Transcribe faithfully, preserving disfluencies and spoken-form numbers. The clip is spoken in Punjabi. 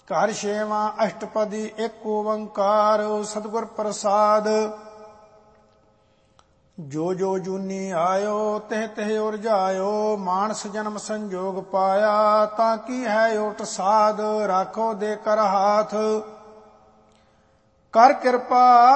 ਘਰ ਛੇਵਾਂ ਅਸ਼ਟਪਦੀ ਇੱਕ ਓੰਕਾਰ ਸਤਿਗੁਰ ਪ੍ਰਸਾਦ। ਜੋ ਜੋ ਜੂਨੀ ਆਇਓ ਤਿਹ ਤਿਹ ਉਰਜਾਇਓ, ਮਾਨਸ ਜਨਮ ਸੰਜੋਗ ਪਾਇਆ ਤਾਂ ਕੀ ਹੈ ਓਟ ਸਾਧ। ਰਾਖੋ ਦੇ ਕਰ ਹਾਥ ਕਰ ਕਿਰਪਾ